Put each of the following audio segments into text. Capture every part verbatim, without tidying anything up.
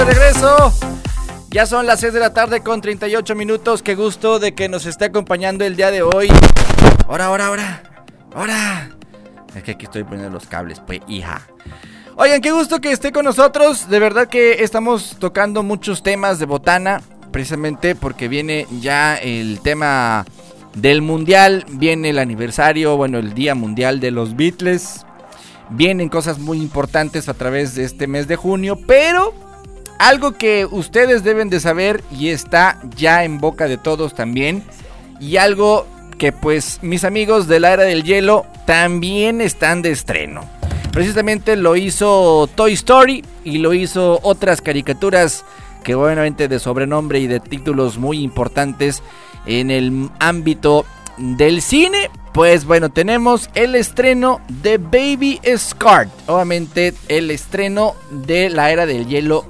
Regreso. Ya son las seis de la tarde con treinta y ocho minutos. Qué gusto de que nos esté acompañando el día de hoy. Ahora, ahora, ahora. Ahora. Es que aquí estoy poniendo los cables, pues, hija. Oigan, qué gusto que esté con nosotros. De verdad que estamos tocando muchos temas de botana, precisamente porque viene ya el tema del mundial, viene el aniversario, bueno, el día mundial de los Beatles. Vienen cosas muy importantes a través de este mes de junio, pero algo que ustedes deben de saber y está ya en boca de todos también, y algo que pues mis amigos de la Era del Hielo también están de estreno. Precisamente lo hizo Toy Story y lo hizo otras caricaturas que obviamente de sobrenombre y de títulos muy importantes en el ámbito del cine. Pues bueno, tenemos el estreno de Baby Shark, obviamente el estreno de la Era del Hielo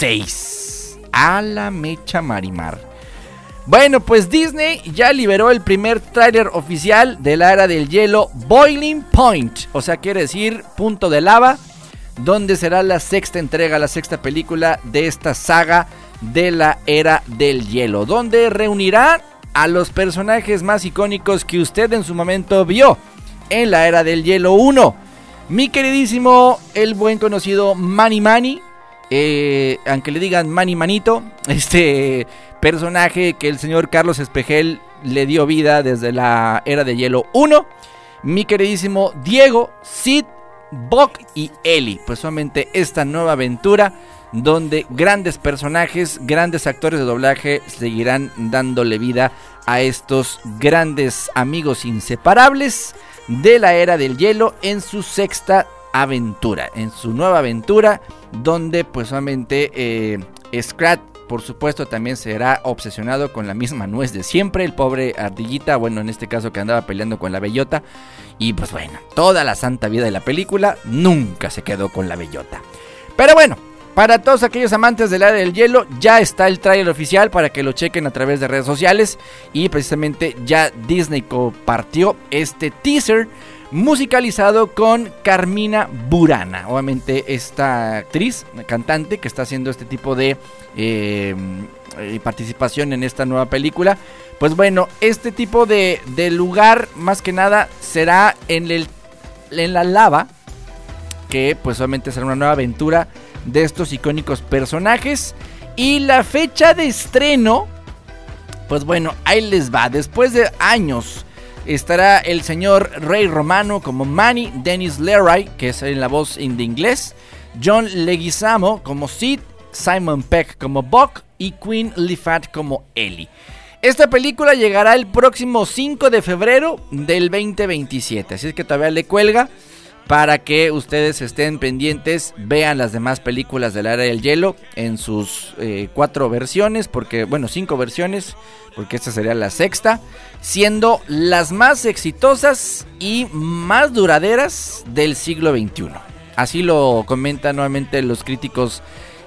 seis. A la mecha Marimar. Bueno, pues Disney ya liberó el primer tráiler oficial de la Era del Hielo, Boiling Point, o sea, quiere decir punto de lava, donde será la sexta entrega, la sexta película de esta saga de la Era del Hielo, donde reunirá a los personajes más icónicos que usted en su momento vio en la Era del Hielo uno. Mi queridísimo, el buen conocido Manny Manny, eh, aunque le digan Manny Manito, este personaje que el señor Carlos Espejel le dio vida desde la Era de Hielo uno. Mi queridísimo Diego, Sid, Buck y Ellie, pues solamente esta nueva aventura donde grandes personajes, grandes actores de doblaje seguirán dándole vida a estos grandes amigos inseparables de la Era del Hielo en su sexta aventura, en su nueva aventura, donde pues solamente eh, Scrat, por supuesto, también será obsesionado con la misma nuez de siempre, el pobre ardillita, bueno, en este caso que andaba peleando con la bellota, y pues bueno, toda la santa vida de la película nunca se quedó con la bellota. Pero bueno, para todos aquellos amantes del Era del Hielo, ya está el tráiler oficial para que lo chequen a través de redes sociales. Y precisamente ya Disney compartió este teaser musicalizado con Carmina Burana. Obviamente esta actriz, cantante que está haciendo este tipo de eh, participación en esta nueva película. Pues bueno, este tipo de, de lugar más que nada será en, el, en la lava, que pues obviamente será una nueva aventura de estos icónicos personajes. Y la fecha de estreno, pues bueno, ahí les va. Después de años estará el señor Ray Romano como Manny, Dennis Leary, que es en la voz en de inglés, John Leguizamo como Sid, Simon Pegg como Buck y Queen Latifah como Ellie. Esta película llegará el próximo cinco de febrero del veinte veintisiete, así es que todavía le cuelga para que ustedes estén pendientes, vean las demás películas de la Era del Hielo en sus eh, cuatro versiones, porque bueno, cinco versiones, porque esta sería la sexta, siendo las más exitosas y más duraderas del siglo veintiuno. Así lo comentan nuevamente los críticos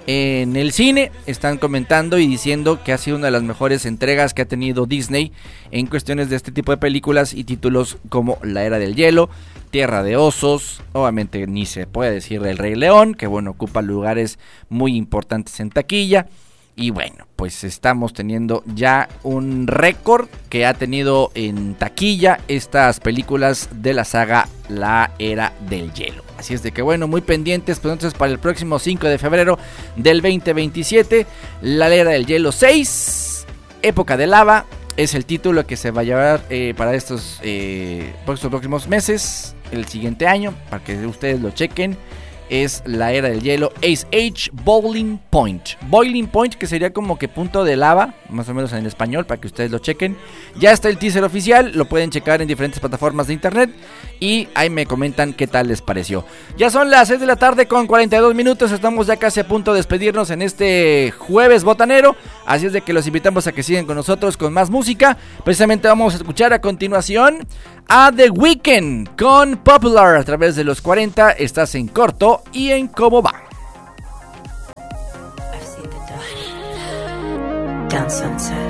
en el cine, están comentando y diciendo que ha sido una de las mejores entregas que ha tenido Disney en cuestiones de este tipo de películas y títulos como La Era del Hielo, Tierra de Osos, obviamente ni se puede decir El Rey León, que bueno, ocupa lugares muy importantes en taquilla. Y bueno, pues estamos teniendo ya un récord que ha tenido en taquilla estas películas de la saga La Era del Hielo. Así es de que bueno, muy pendientes, pues entonces para el próximo cinco de febrero del veinte veintisiete, La Era del Hielo seis, Época de Lava, es el título que se va a llevar eh, para estos eh, próximos meses, el siguiente año, para que ustedes lo chequen. Es La Era del Hielo, Ace Age Boiling Point. Boiling Point, que sería como que punto de lava, más o menos en español, para que ustedes lo chequen. Ya está el teaser oficial, lo pueden checar en diferentes plataformas de internet y ahí me comentan qué tal les pareció. Ya son las seis de la tarde con cuarenta y dos minutos, estamos ya casi a punto de despedirnos en este jueves botanero, así es de que los invitamos a que sigan con nosotros con más música. Precisamente vamos a escuchar a continuación a The Weeknd con Popular a través de los cuarenta. Estás en corto y en cómo va. Down sunset.